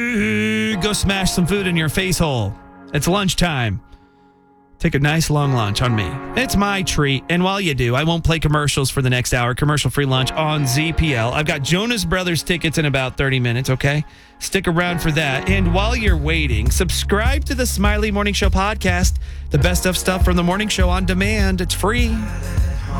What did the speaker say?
Go smash some food in your face hole. It's lunchtime. Take a nice long lunch on me. It's my treat. And while you do, I won't play commercials for the next hour. Commercial-free lunch on ZPL. I've got Jonas Brothers tickets in about 30 minutes, okay? Stick around for that. And while you're waiting, subscribe to the Smiley Morning Show podcast. The best of stuff from the morning show on demand. It's free.